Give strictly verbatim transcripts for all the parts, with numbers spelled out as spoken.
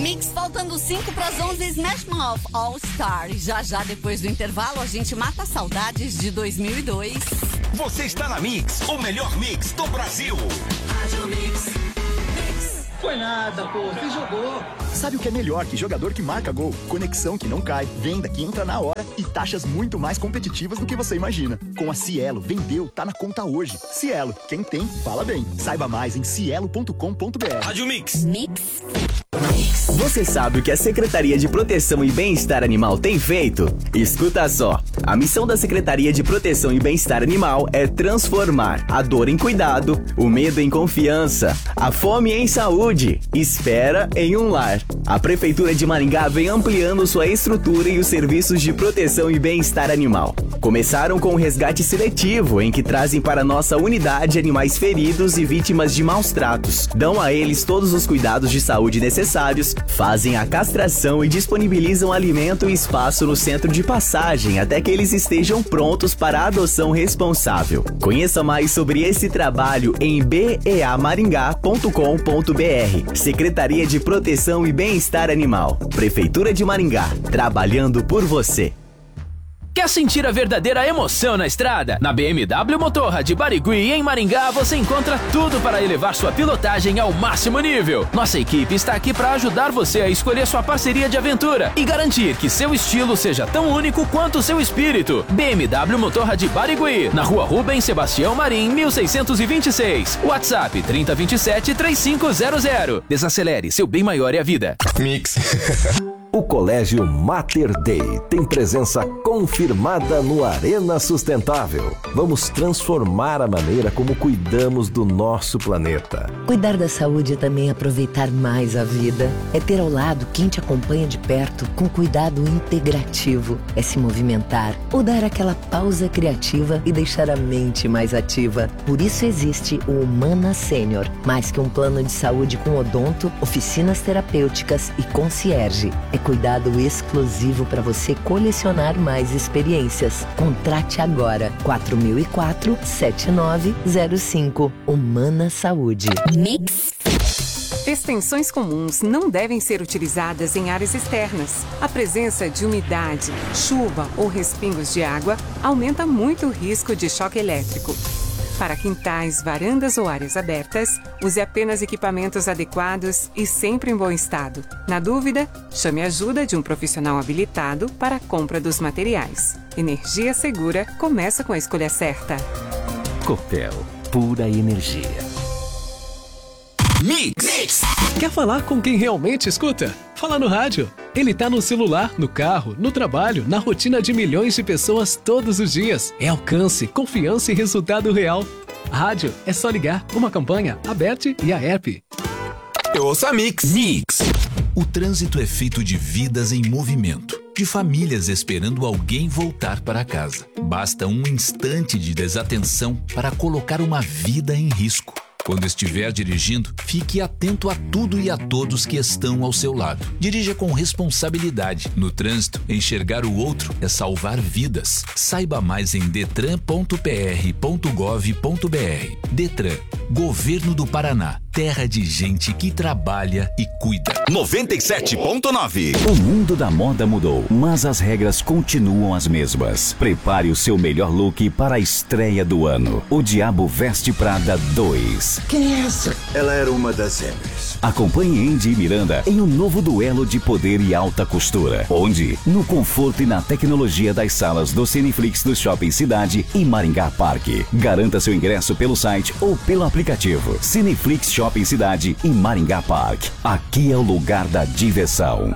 Mix, faltando cinco para as onze, Smash Mouth All Star. Já já depois do intervalo a gente mata saudades de dois mil e dois. Você está na Mix, o melhor mix do Brasil. Rádio Mix. Foi nada, pô, você jogou. Sabe o que é melhor que jogador que marca gol? Conexão que não cai, venda que entra na hora e taxas muito mais competitivas do que você imagina. Com a Cielo, vendeu, tá na conta hoje. Cielo, quem tem, fala bem. Saiba mais em cielo ponto com ponto br. Rádio Mix. Mix. Você sabe o que a Secretaria de Proteção e Bem-Estar Animal tem feito? Escuta só. A missão da Secretaria de Proteção e Bem-Estar Animal é transformar a dor em cuidado, o medo em confiança, a fome em saúde, espera em um lar. A Prefeitura de Maringá vem ampliando sua estrutura e os serviços de proteção e bem-estar animal. Começaram com o resgate seletivo, em que trazem para nossa unidade animais feridos e vítimas de maus tratos. Dão a eles todos os cuidados de saúde necessários, fazem a castração e disponibilizam alimento e espaço no centro de passagem até que eles estejam prontos para a adoção responsável. Conheça mais sobre esse trabalho em b e a maringá ponto com ponto br. Secretaria de Proteção e Bem-Estar Animal. Prefeitura de Maringá, trabalhando por você. Quer sentir a verdadeira emoção na estrada? Na B M W Motorrad de Barigui, em Maringá, você encontra tudo para elevar sua pilotagem ao máximo nível. Nossa equipe está aqui para ajudar você a escolher sua parceria de aventura e garantir que seu estilo seja tão único quanto o seu espírito. B M W Motorrad de Barigui, na rua Rubem Sebastião Marim, mil seiscentos e vinte e seis. WhatsApp trinta vinte e sete, trinta e cinco zero zero. Desacelere, seu bem maior é a vida. Mix. O Colégio Mater Dei tem presença confirmada no Arena Sustentável. Vamos transformar a maneira como cuidamos do nosso planeta. Cuidar da saúde é também aproveitar mais a vida. É ter ao lado quem te acompanha de perto com cuidado integrativo. É se movimentar ou dar aquela pausa criativa e deixar a mente mais ativa. Por isso existe o Humana Sênior. Mais que um plano de saúde com odonto, oficinas terapêuticas e concierge. É cuidado exclusivo para você colecionar mais experiências. Contrate agora quatro mil e quatro, sete nove zero cinco. Humana Saúde. Mix. Extensões comuns não devem ser utilizadas em áreas externas. A presença de umidade, chuva ou respingos de água aumenta muito o risco de choque elétrico. Para quintais, varandas ou áreas abertas, use apenas equipamentos adequados e sempre em bom estado. Na dúvida, chame a ajuda de um profissional habilitado para a compra dos materiais. Energia segura começa com a escolha certa. Copel, pura energia. Mix. Mix. Quer falar com quem realmente escuta? Fala no rádio. Ele tá no celular, no carro, no trabalho, na rotina de milhões de pessoas todos os dias. É alcance, confiança e resultado real. Rádio é só ligar. Uma campanha, a Bert e a App. Eu ouço a Mix. Mix. O trânsito é feito de vidas em movimento, de famílias esperando alguém voltar para casa. Basta um instante de desatenção para colocar uma vida em risco. Quando estiver dirigindo, fique atento a tudo e a todos que estão ao seu lado. Dirija com responsabilidade. No trânsito, enxergar o outro é salvar vidas. Saiba mais em detran ponto p r ponto gov ponto b r. Detran, Governo do Paraná. Terra de gente que trabalha e cuida. noventa e sete ponto nove. O mundo da moda mudou, mas as regras continuam as mesmas. Prepare o seu melhor look para a estreia do ano. O Diabo Veste Prada dois. Quem é essa? Ela era uma das Emmys. Acompanhe Andy e Miranda em um novo duelo de poder e alta costura. Onde? No conforto e na tecnologia das salas do Cineflix do Shopping Cidade e Maringá Parque. Garanta seu ingresso pelo site ou pelo aplicativo. Cineflix Shopping Cidade e Maringá Parque. Aqui é o lugar da diversão.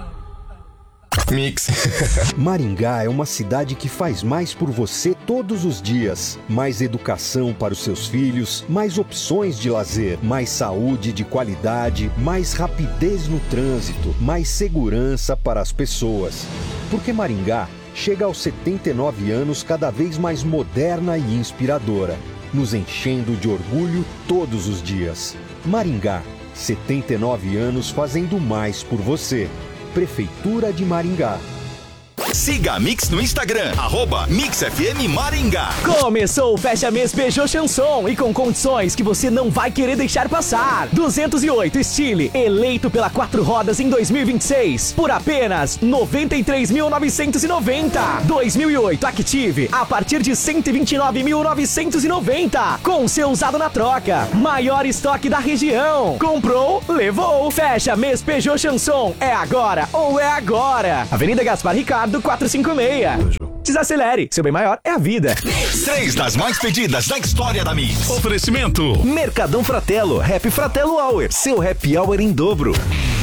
Mix. Maringá é uma cidade que faz mais por você todos os dias. Mais educação para os seus filhos, mais opções de lazer, mais saúde de qualidade, mais rapidez no trânsito, mais segurança para as pessoas. Porque Maringá chega aos setenta e nove anos cada vez mais moderna e inspiradora, nos enchendo de orgulho todos os dias. Maringá, setenta e nove anos fazendo mais por você. Prefeitura de Maringá. Siga a Mix no Instagram, arroba Mix F M Maringá. Começou o Fecha Mês Peugeot Chanson e com condições que você não vai querer deixar passar. duzentos e oito Stile, eleito pela Quatro Rodas em dois mil e vinte e seis, por apenas noventa e três mil novecentos e noventa. dois mil e oito Active, a partir de cento e vinte e nove mil novecentos e noventa, com seu usado na troca. Maior estoque da região. Comprou, levou. Fecha Mês Peugeot Chanson. É agora ou é agora. Avenida Gaspar Ricardo, quatrocentos e cinquenta e seis. Desacelere, seu bem maior é a vida. Três das mais pedidas da história da Mix. Oferecimento: Mercadão Fratello, Happy Fratello Hour, seu happy hour em dobro.